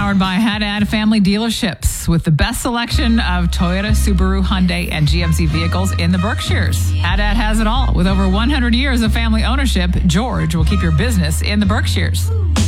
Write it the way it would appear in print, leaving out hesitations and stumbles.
powered by Haddad Family Dealerships with the best selection of Toyota, Subaru, Hyundai, and GMC vehicles in the Berkshires. Haddad has it all. With over 100 years of family ownership, George will keep your business in the Berkshires.